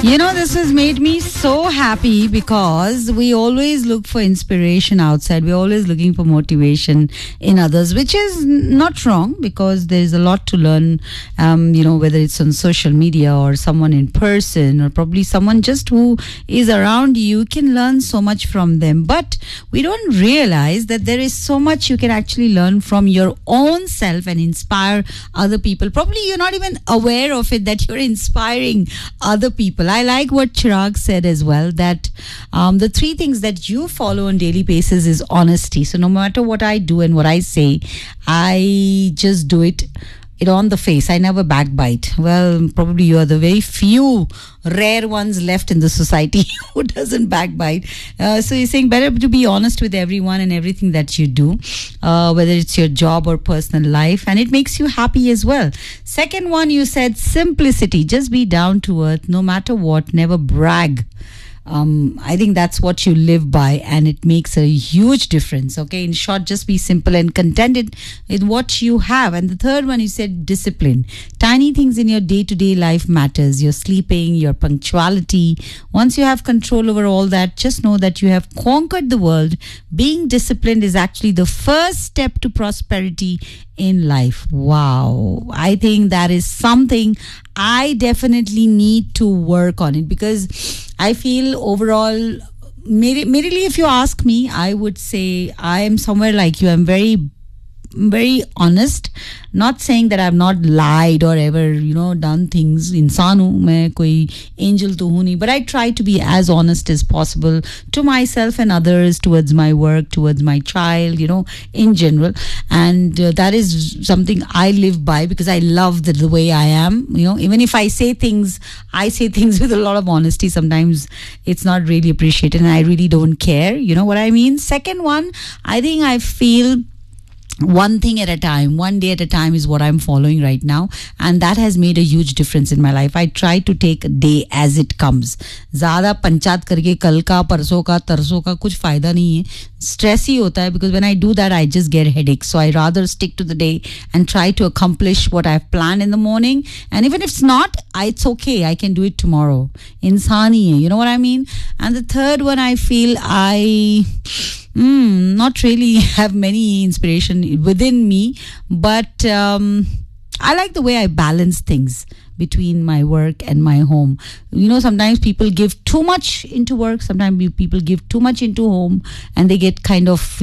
You know, this has made me so happy because we always look for inspiration outside. We're always looking for motivation in others, which is not wrong because there's a lot to learn, whether it's on social media or someone in person or probably someone just who is around you can learn so much from them. But we don't realize that there is so much you can actually learn from your own self and inspire other people. Probably you're not even aware of it that you're inspiring other people. I like what Chirag said as well, that the three things that you follow on daily basis is honesty. So no matter what I do and what I say, I just do it on the face. I never backbite. Well, probably you are the very few rare ones left in the society who doesn't backbite. So you're saying better to be honest with everyone and everything that you do, whether it's your job or personal life, and it makes you happy as well. Second one, you said simplicity. Just be down to earth, no matter what. Never brag. I think that's what you live by, and it makes a huge difference. Okay, in short, just be simple and contented with what you have. And the third one, you said discipline. Tiny things in your day-to-day life matters. Your sleeping, your punctuality. Once you have control over all that, just know that you have conquered the world. Being disciplined is actually the first step to prosperity in life. Wow, I think that is something I definitely need to work on it, because I feel overall, merely if you ask me, I would say I am somewhere like you. I'm very, very honest. Not saying that I've not lied or ever, done things. Insaan hu, main koi angel to hu nahi. But I try to be as honest as possible to myself and others, towards my work, towards my child, in general. And that is something I live by, because I love the way I am. Even if I say things with a lot of honesty. Sometimes it's not really appreciated and I really don't care. You know what I mean? Second one, I think I feel one thing at a time, one day at a time is what I'm following right now, and that has made a huge difference in my life. I try to take a day as it comes. ज़्यादा पंचायत करके कल का, परसों का, तरसों का कुछ फायदा नहीं है. Stress ही होता है, because when I do that, I just get headaches. So I rather stick to the day and try to accomplish what I've planned in the morning. And even if it's not, it's okay. I can do it tomorrow. इंसान ही है, you know what I mean? And the third one, I feel not really have many inspiration within me, but I like the way I balance things between my work and my home. Sometimes people give too much into work, sometimes people give too much into home, and they get kind of,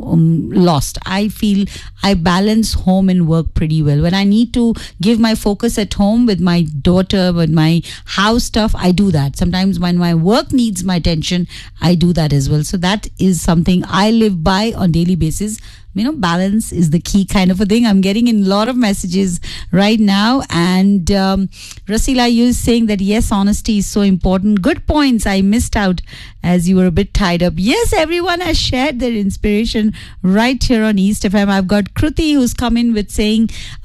lost. I feel I balance home and work pretty well. When I need to give my focus at home with my daughter, with my house stuff, I do that. Sometimes when my work needs my attention, I do that as well. So that is something I live by on daily basis. Balance is the key kind of a thing. I'm getting in a lot of messages right now. And Rasila, you're saying that, yes, honesty is so important. Good points. I missed out as you were a bit tied up. Yes, everyone has shared their inspiration right here on East FM. I've got Kruti who's come in with saying,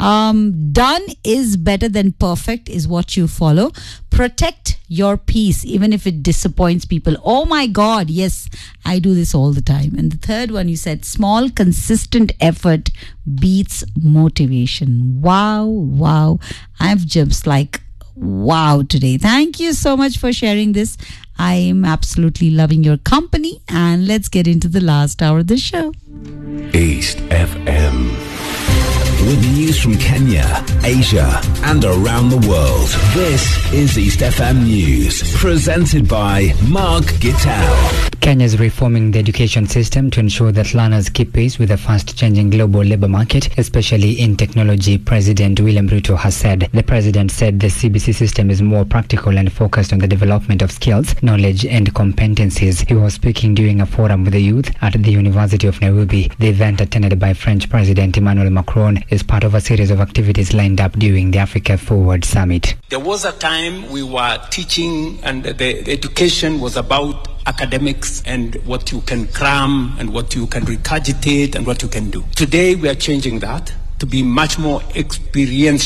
done is better than perfect is what you follow. Protect your peace, even if it disappoints people. Oh my God, yes, I do this all the time. And the third one, you said, small, consistent effort beats motivation. Wow. I'm just like, wow today. Thank you so much for sharing this. I am absolutely loving your company. And let's get into the last hour of the show. East FM. With news from Kenya, Asia, and around the world. This is East FM News, presented by Mark Gittal. Kenya is reforming the education system to ensure that learners keep pace with the fast-changing global labor market, especially in technology, President William Ruto has said. The president said the CBC system is more practical and focused on the development of skills, knowledge, and competencies. He was speaking during a forum with the youth at the University of Nairobi. The event, attended by French President Emmanuel Macron, is part of a series of activities lined up during the Africa Forward Summit. There was a time we were teaching and the education was about academics and what you can cram and what you can regurgitate and what you can do. Today we are changing that to be much more experiential.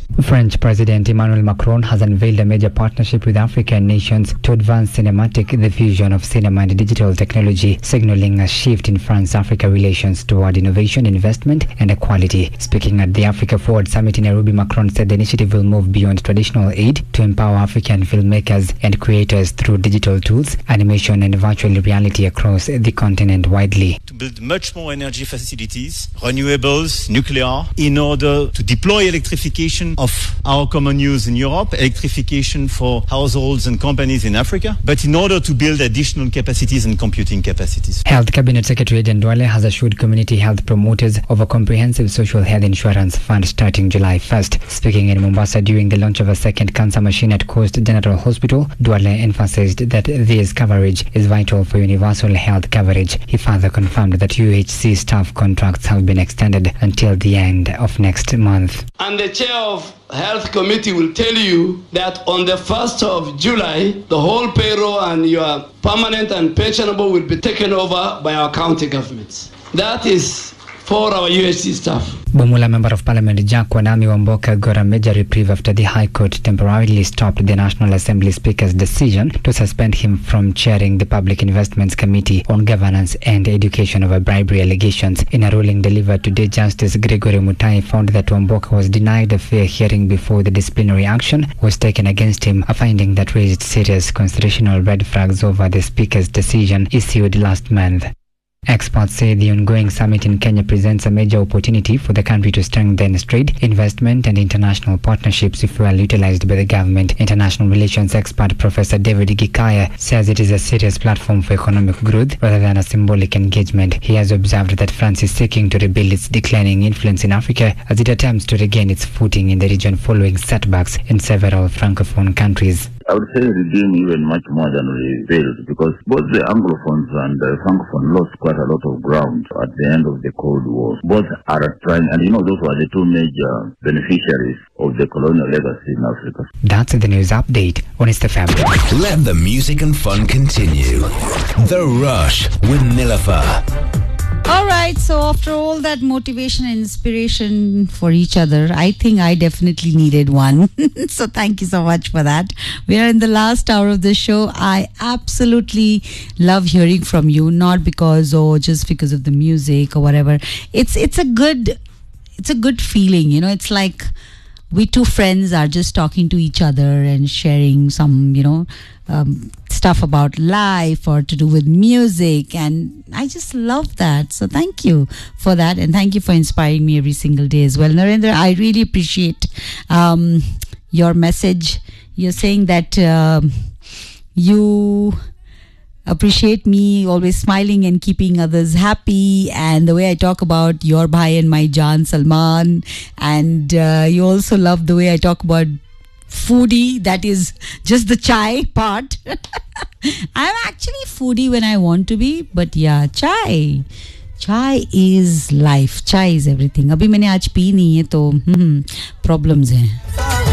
French President Emmanuel Macron has unveiled a major partnership with African nations to advance the fusion of cinema and digital technology, signaling a shift in France-Africa relations toward innovation, investment, and equality. Speaking at the Africa Forward Summit in Nairobi, Macron said the initiative will move beyond traditional aid to empower African filmmakers and creators through digital tools, animation, and virtual reality across the continent widely. To build much more energy facilities, renewables, nuclear, in order to deploy electrification of our common use in Europe, electrification for households and companies in Africa, but in order to build additional capacities and computing capacities. Health Cabinet Secretary Aden Duale has assured community health promoters of a comprehensive social health insurance fund starting July 1st. Speaking in Mombasa during the launch of a second cancer machine at Coast General Hospital, Duale emphasized that this coverage is vital for universal health coverage. He further confirmed that UHC staff contracts have been extended until the end of next month. And the chair of Health Committee will tell you that on the 1st of July, the whole payroll and your permanent and pensionable will be taken over by our county governments. That is for our UHC staff. Bumula Member of Parliament Jack Wanami Wamboka got a major reprieve after the High Court temporarily stopped the National Assembly Speaker's decision to suspend him from chairing the Public Investments Committee on Governance and Education over bribery allegations. In a ruling delivered today, Justice Gregory Mutai found that Wamboka was denied a fair hearing before the disciplinary action was taken against him, a finding that raised serious constitutional red flags over the Speaker's decision issued last month. Experts say the ongoing summit in Kenya presents a major opportunity for the country to strengthen trade, investment, and international partnerships if well utilized by the government. International relations expert Professor David Gikaya says it is a serious platform for economic growth rather than a symbolic engagement. He has observed that France is seeking to rebuild its declining influence in Africa as it attempts to regain its footing in the region following setbacks in several francophone countries. I would say redeem even much more than rebuild, because both the Anglophones and the Francophones lost quite a lot of ground at the end of the Cold War. Both are trying, and those were the two major beneficiaries of the colonial legacy in Africa. That's the news update on ISTFM. Let the music and fun continue. The Rush with Nilofer. All right, so after all that motivation and inspiration for each other, I think I definitely needed one. So thank you so much for that. We are in the last hour of the show. I absolutely love hearing from you, not because just because of the music or whatever. It's a good feeling, It's like we two friends are just talking to each other and sharing some, stuff about life or to do with music, and I just love that. So thank you for that, and thank you for inspiring me every single day as well. Narendra, I really appreciate your message. You're saying that you appreciate me always smiling and keeping others happy, and the way I talk about your bhai and my Jaan Salman, and you also love the way I talk about foodie, that is just the chai part. I'm actually foodie when I want to be, but yeah, chai is life, chai is everything. अभी मैंने आज P नहीं है तो problems हैं.